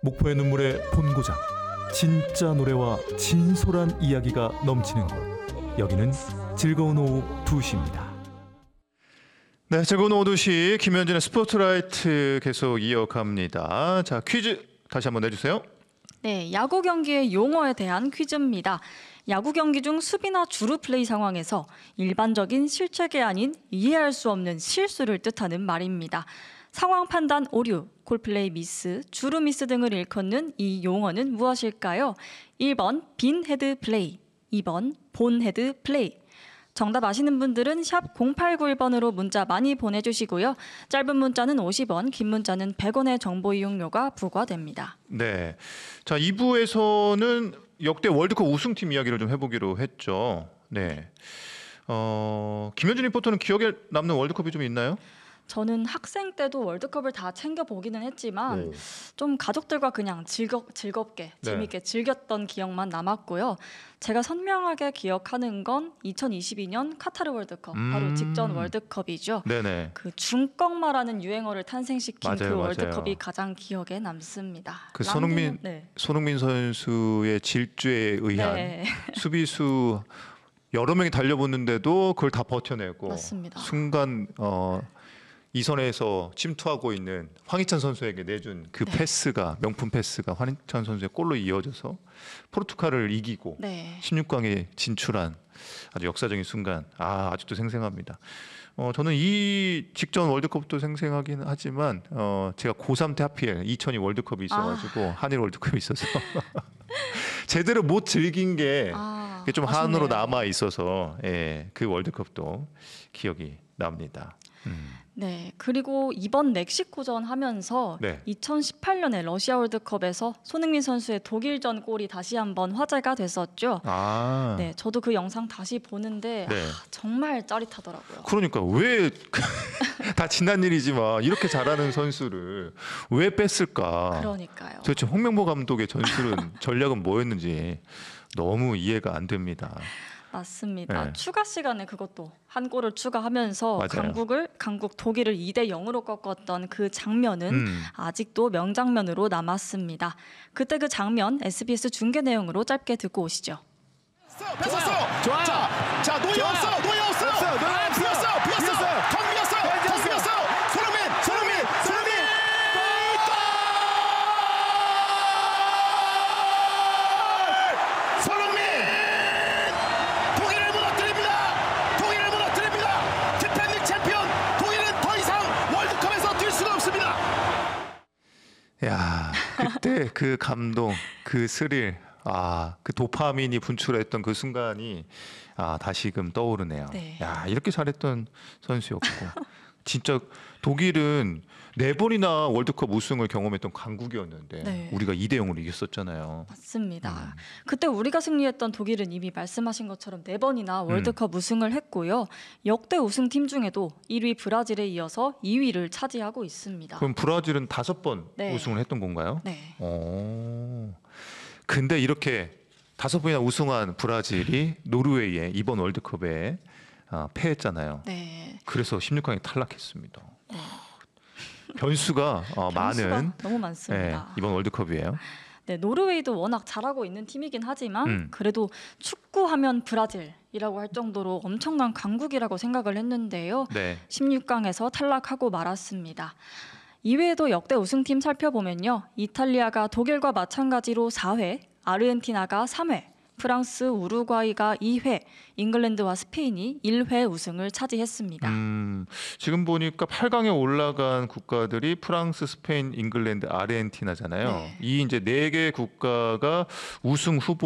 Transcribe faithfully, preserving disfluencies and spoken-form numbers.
목포의 눈물의 본고장, 진짜 노래와 진솔한 이야기가 넘치는 곳, 여기는 즐거운 오후 두 시입니다. 네, 즐거운 오후 두 시 김현진의 스포트라이트 계속 이어갑니다. 자, 퀴즈 다시 한번 내주세요. 네, 야구 경기의 용어에 대한 퀴즈입니다. 야구 경기 중 수비나 주루 플레이 상황에서 일반적인 실책이 아닌 이해할 수 없는 실수를 뜻하는 말입니다. 상황 판단 오류, 콜플레이 미스, 주루 미스 등을 일컫는 이 용어는 무엇일까요? 일 번 빈 헤드 플레이, 이 번 본 헤드 플레이. 정답 아시는 분들은 샵 공팔구일 번으로 문자 많이 보내주시고요. 짧은 문자는 오십 원, 긴 문자는 백 원의 정보 이용료가 부과됩니다. 네, 자 이 부에서는 역대 월드컵 우승팀 이야기를 좀 해보기로 했죠. 네, 어, 김현진 리포터는 기억에 남는 월드컵이 좀 있나요? 저는 학생 때도 월드컵을 다 챙겨보기는 했지만 네. 좀 가족들과 그냥 즐겁, 즐겁게 재밌게 즐겼던 기억만 남았고요. 제가 선명하게 기억하는 건 이천이십이 년 카타르 월드컵, 음. 바로 직전 월드컵이죠. 네네. 그 중꺽마라는 유행어를 탄생시킨 맞아요, 그 맞아요. 월드컵이 가장 기억에 남습니다. 그 람디는- 손흥민 네. 손흥민 선수의 질주에 의한 네. 수비수 여러 명이 달려붙는데도 그걸 다 버텨내고 맞습니다. 순간 어, 이선에서 침투하고 있는 황희찬 선수에게 내준 그 네. 패스가 명품 패스가 황희찬 선수의 골로 이어져서 포르투갈을 이기고 네. 십육 강에 진출한 아주 역사적인 순간, 아 아직도 생생합니다. 어, 저는 이 직전 월드컵도 생생하긴 하지만 어, 제가 고삼 때 하필 이천이 월드컵이 있어가지고 아. 한일 월드컵이 있어서 제대로 못 즐긴 게 아, 좀 아쉽네요. 한으로 남아 있어서 예, 그 월드컵도 기억이 납니다. 음. 네, 그리고 이번 멕시코전 하면서 네. 이천십팔 년에 러시아 월드컵에서 손흥민 선수의 독일전 골이 다시 한번 화제가 됐었죠. 아, 네, 저도 그 영상 다시 보는데 네. 아, 정말 짜릿하더라고요. 그러니까 왜 다 지난 일이지만 이렇게 잘하는 선수를 왜 뺐을까? 그러니까요. 도대체 홍명보 감독의 전술은 전략은 뭐였는지 너무 이해가 안 됩니다. 맞습니다. 네. 추가 시간에 그것도 한 골을 추가하면서 맞아요. 강국을 강국 독일을 이 대 영으로 꺾었던 그 장면은 음. 아직도 명장면으로 남았습니다. 그때 그 장면 에스비에스 중계 내용으로 짧게 듣고 오시죠. 뺐었어요. 좋아요. 자, 자 노예 좋아요. 없어요. 노예 없어요. 없어요. 노예 아, 없어요. 비었어요. 비었어요. 비었어요. 텅 비었어요. 텅 비었어요. 손흥민, 손흥민, 손흥민. 골! 손흥민! 독일을 무너뜨립니다. 독일을 무너뜨립니다. 디펜딩 챔피언 독일은 더 이상 월드컵에서 뛸 수가 없습니다. 야, 그때 그 감동, 그 스릴, 아, 그 도파민이 분출했던 그 순간이 아, 다시금 떠오르네요. 네. 야, 이렇게 잘했던 선수였고. 진짜 독일은 네 번이나 월드컵 우승을 경험했던 강국이었는데 네. 우리가 이 대 영으로 이겼었잖아요. 맞습니다. 음. 그때 우리가 승리했던 독일은 이미 말씀하신 것처럼 네 번이나 월드컵 음. 우승을 했고요. 역대 우승팀 중에도 일 위 브라질에 이어서 이 위를 차지하고 있습니다. 그럼 브라질은 다섯 번 네. 우승을 했던 건가요? 네. 오. 근데 이렇게 다섯 번이나 우승한 브라질이 노르웨이에 이번 월드컵에 아, 패했잖아요. 네. 그래서 십육 강에 탈락했습니다. 변수가, 어, 변수가 많은 너무 예, 많습니다. 이번 월드컵이에요. 네, 노르웨이도 워낙 잘하고 있는 팀이긴 하지만 음. 그래도 축구하면 브라질이라고 할 정도로 엄청난 강국이라고 생각을 했는데요. 네. 십육 강에서 탈락하고 말았습니다. 이외에도 역대 우승팀 살펴보면요. 이탈리아가 독일과 마찬가지로 사 회, 아르헨티나가 삼 회, 프랑스, 우루과이가 이 회, 잉글랜드와 스페인이 일 회 우승을 차지했습니다. 음, 지금 보니까 팔 강에 올라간 국가들이 프랑스, 스페인, 잉글랜드, 아르헨티나잖아요. 네. 이 이제 네 개 국가가 우승 후보